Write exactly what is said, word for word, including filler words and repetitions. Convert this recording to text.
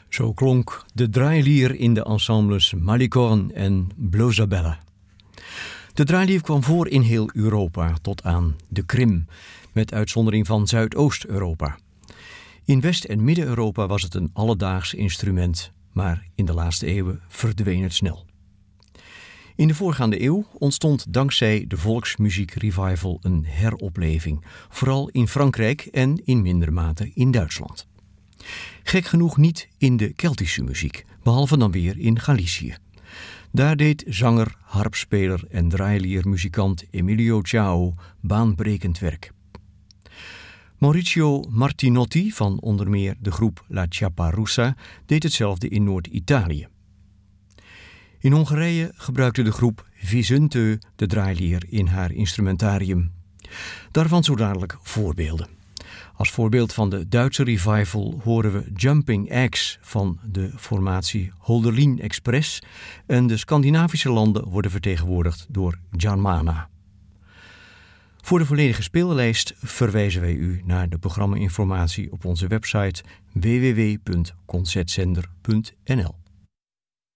Zo klonk de draailier in de ensembles Malicorne en Blosabella. De draailier kwam voor in heel Europa tot aan de Krim, met uitzondering van Zuidoost-Europa. In West- en Midden-Europa was het een alledaags instrument, maar in de laatste eeuwen verdween het snel. In de voorgaande eeuw ontstond dankzij de volksmuziek-revival een heropleving, vooral in Frankrijk en in mindere mate in Duitsland. Gek genoeg niet in de Keltische muziek, behalve dan weer in Galicië. Daar deed zanger, harpspeler en draailiermuzikant Emilio Ciao baanbrekend werk. Maurizio Martinotti van onder meer de groep La Ciapparussa deed hetzelfde in Noord-Italië. In Hongarije gebruikte de groep Visöntő de draailier in haar instrumentarium. Daarvan zo dadelijk voorbeelden. Als voorbeeld van de Duitse revival horen we Jumping Eggs van de formatie Holderlin Express en de Scandinavische landen worden vertegenwoordigd door Germana. Voor de volledige speellijst verwijzen wij u naar de programma-informatie op onze website w w w punt concertzender punt n l.